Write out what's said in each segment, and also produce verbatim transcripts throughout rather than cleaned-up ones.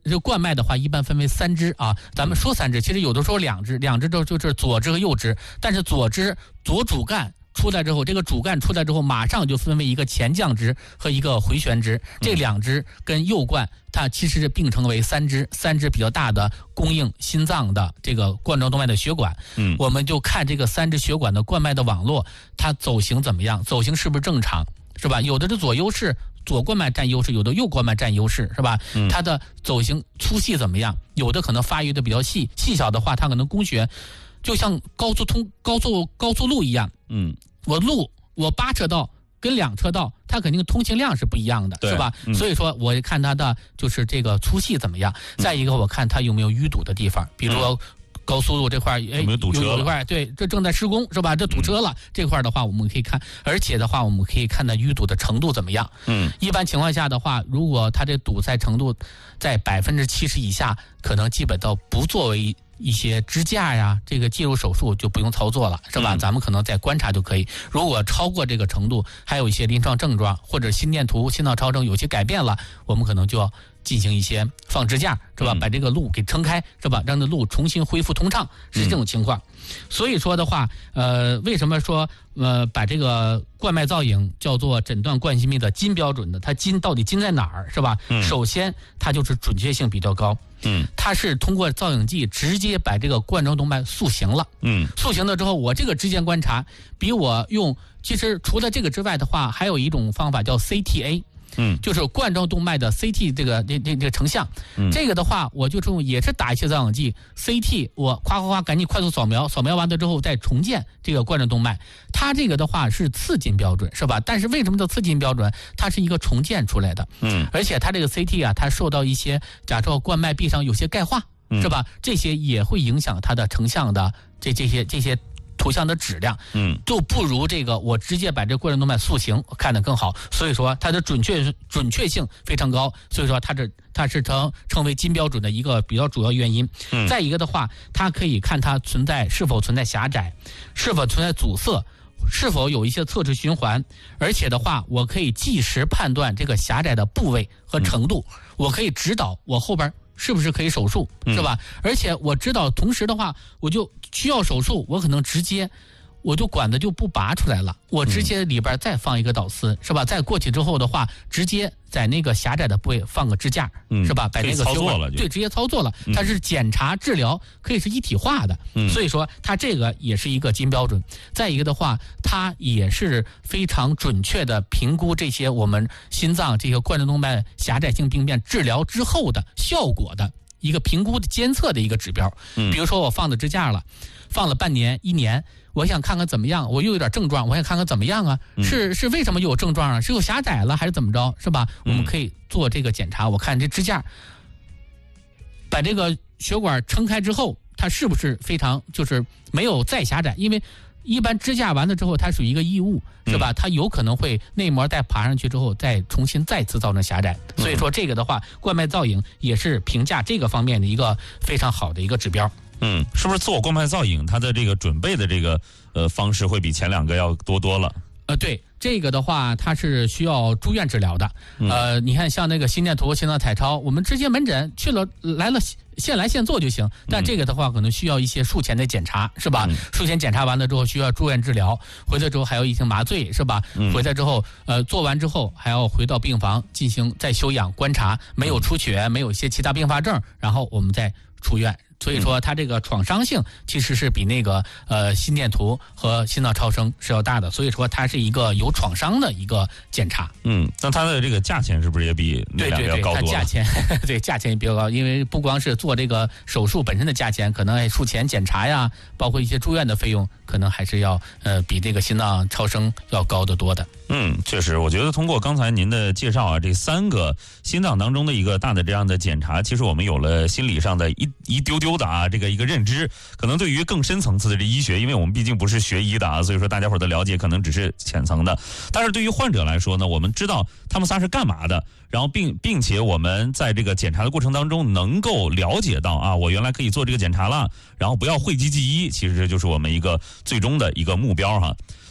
这冠脉的话，一般分为三支啊。咱们说三支，其实有的时候两支，两支就就是左支和右支。但是左支左主干出来之后，这个主干出来之后，马上就分为一个前降支和一个回旋支。这两支跟右冠，它其实是并称为三支，三支比较大的供应心脏的这个冠状动脉的血管。嗯，我们就看这个三支血管的冠脉的网络，它走形怎么样，走形是不是正常，是吧？有的是左优势。左冠脉占优势，有的右冠脉占优势，是吧？嗯、它的走形粗细怎么样？有的可能发育的比较细，细小的话，它可能供血就像高速通高速高速路一样。嗯，我路我八车道跟两车道，它肯定通行量是不一样的，是吧？嗯、所以说我看它的就是这个粗细怎么样。再一个，我看它有没有淤堵的地方，比如说。嗯高速路这块，哎， 有没有堵车了？ 有一块，对，这正在施工，是吧？这堵车了，嗯、这块的话，我们可以看，而且的话，我们可以看它淤堵的程度怎么样。嗯，一般情况下的话，如果它这堵塞程度在百分之七十以下，可能基本都不作为一些支架呀，这个介入手术就不用操作了，是吧？嗯、咱们可能再观察就可以。如果超过这个程度，还有一些临床症状或者心电图、心脏超声有些改变了，我们可能就要进行一些放支架，是吧？嗯、把这个路给撑开，是吧？让这路重新恢复通畅，是这种情况。嗯、所以说的话，呃，为什么说呃把这个冠脉造影叫做诊断冠心病的金标准的？它金到底金在哪儿，是吧？嗯、首先，它就是准确性比较高。嗯，它是通过造影剂直接把这个冠状动脉塑形了。嗯，塑形了之后，我这个直接观察，比我用其实除了这个之外的话，还有一种方法叫 C T A。嗯，就是冠状动脉的 C T 这个这这这个成像，嗯、这个的话，我就用也是打一些造影剂 C T， 我夸夸夸赶紧快速扫描，扫描完了之后再重建这个冠状动脉。它这个的话是次金标准，是吧？但是为什么叫次金标准？它是一个重建出来的，嗯，而且它这个 C T 啊，它受到一些假设冠脉壁上有些钙化，是吧？这些也会影响它的成像的这这些这些。图像的质量，嗯，就不如这个我直接把这冠状动脉塑形看得更好，所以说它的准确准确性非常高，所以说它这它是成成为金标准的一个比较主要原因。嗯、再一个的话，它可以看它存在是否存在狭窄，是否存在阻塞，是否有一些侧支循环，而且的话，我可以即时判断这个狭窄的部位和程度，嗯、我可以指导我后边。是不是可以手术，是吧？嗯、而且我知道，同时的话，我就需要手术，我可能直接，我就管子就不拔出来了，我直接里边再放一个导丝，是吧？再过去之后的话，直接在那个狭窄的部位放个支架，嗯、是吧？把那个血管对直接操作了，它是检查治疗可以是一体化的，嗯、所以说它这个也是一个金标准。再一个的话，它也是非常准确的评估这些我们心脏这个冠状动脉狭窄性病变治疗之后的效果的一个评估的监测的一个指标。嗯、比如说我放的支架了，放了半年一年。我想看看怎么样，我又有点症状，我想看看怎么样啊？嗯、是是为什么又有症状啊？是有狭窄了还是怎么着？是吧？嗯、我们可以做这个检查。我看这支架把这个血管撑开之后，它是不是非常就是没有再狭窄？因为一般支架完了之后，它属于一个异物，是吧？它有可能会内膜再爬上去之后，再重新再次造成狭窄。所以说这个的话，冠脉造影也是评价这个方面的一个非常好的一个指标。 嗯，是不是做冠脉造影，它的这个准备的这个呃方式会比前两个要多多了？ 呃，对，这个的话，它是需要住院治疗的。嗯、呃，你看像那个心电图、心脏彩超，我们直接门诊去了来了，现来现做就行。但这个的话，可能需要一些术前的检查，是吧？嗯、术前检查完了之后，需要住院治疗，回来之后还要进行麻醉，是吧？嗯、回来之后，呃，做完之后还要回到病房进行再休养观察，没有出血，没有一些其他并发症，然后我们再出院。所以说，它这个创伤性其实是比那个呃心电图和心脏超声是要大的，所以说它是一个有创伤的一个检查。 嗯，那它的这个价钱是不是也比那两个要高多了？ 对对对，它价钱对价钱也比较高，因为不光是做这个手术本身的价钱，可能还术前检查呀，包括一些住院的费用，可能还是要呃比这个心脏超声要高得多的。 嗯，确实，我觉得通过刚才您的介绍啊，这三个心脏当中的一个大的这样的检查，其实我们有了心理上的一一丢丢的啊这个一个认知。可能对于更深层次的这医学，因为我们毕竟不是学医的啊，所以说大家伙的了解可能只是浅层的。但是对于患者来说呢，我们知道他们仨是干嘛的，然后并并且我们在这个检查的过程当中能够了解到啊，我原来可以做这个检查了，然后不要讳疾忌医，其实这就是我们一个最终的一个目标哈。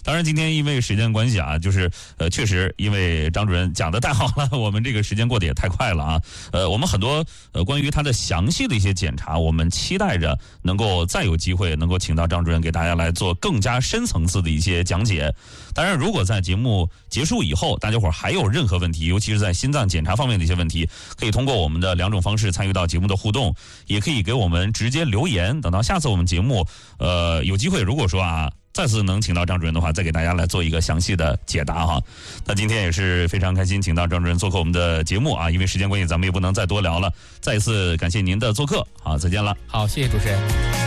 当然今天因为时间关系啊，就是呃确实因为张主任讲的太好了，我们这个时间过得也太快了啊。呃，我们很多呃关于他的详细的一些检查，我们期待着能够再有机会能够请到张主任给大家来做更加深层次的一些讲解。当然，如果在节目结束以后，大家伙儿还有任何问题，尤其是在心脏检查方面的一些问题，可以通过我们的两种方式参与到节目的互动，也可以给我们直接留言。等到下次我们节目，呃，有机会如果说啊，再次能请到张主任的话，再给大家来做一个详细的解答哈。那今天也是非常开心，请到张主任做客我们的节目啊，因为时间关系，咱们也不能再多聊了。再一次感谢您的做客，好，再见了。 好，谢谢主持人。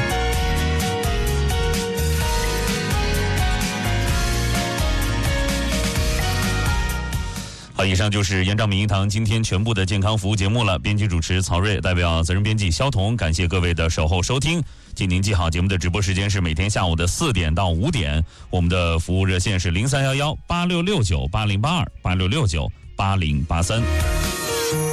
好，以上就是延长民营堂今天全部的健康服务节目了。编辑主持曹睿，代表责任编辑肖彤，感谢各位的守候收听。请您记好，节目的直播时间是每天下午的四点到五点，我们的服务热线是零三幺幺八六六九八零八二八六六九八零八三。